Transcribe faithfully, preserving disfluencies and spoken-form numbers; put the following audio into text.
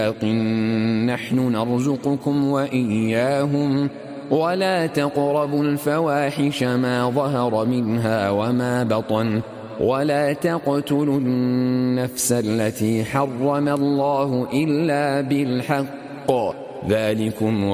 نحن نرزقكم وإياهم ولا تقربوا الفواحش ما ظهر منها وما بطن ولا تقتلوا النفس التي حرم الله إلا بالحق ذلكم